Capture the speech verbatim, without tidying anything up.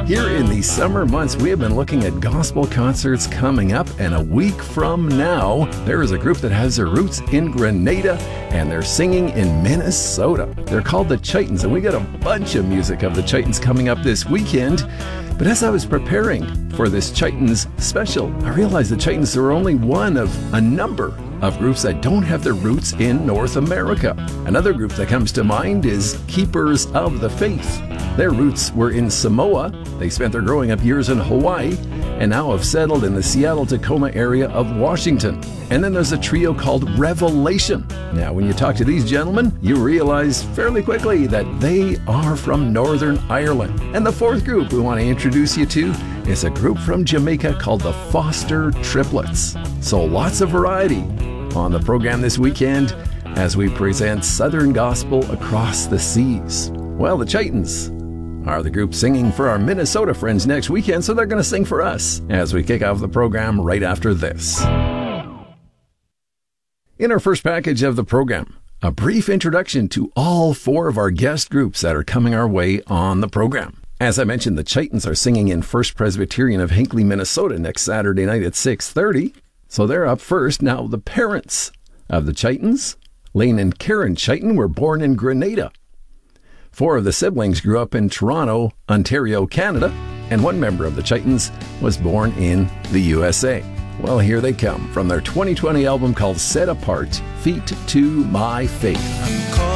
Here in the summer months, we have been looking at gospel concerts coming up, and a week from now, there is a group that has their roots in Grenada, and they're singing in Minnesota. They're called the Chitons, and we got a bunch of music of the Chitons coming up this weekend. But as I was preparing for this Chitons special, I realized the Chitons are only one of a number of groups that don't have their roots in North America. Another group that comes to mind is Keepers of the Faith. Their roots were in Samoa. They spent their growing up years in Hawaii and now have settled in the Seattle-Tacoma area of Washington. And then there's a trio called Revelation. Now, when you talk to these gentlemen, you realize fairly quickly that they are from Northern Ireland. And the fourth group we want to introduce you to is a group from Jamaica called the Foster Triplets. So lots of variety on the program this weekend as we present Southern Gospel across the seas. Well, the Chitons are the group singing for our Minnesota friends next weekend, so they're going to sing for us as we kick off the program right after this. In our first package of the program, a brief introduction to all four of our guest groups that are coming our way on the program. As I mentioned, the Chitons are singing in First Presbyterian of Hinckley, Minnesota next Saturday night at six thirty. So they're up first. Now, the parents of the Chitons, Lane and Karen Chiton, were born in Grenada. Four of the siblings grew up in Toronto, Ontario, Canada, and one member of the Chitons was born in the U S A. Well, here they come from their twenty twenty album called Set Apart, Feet to My Faith.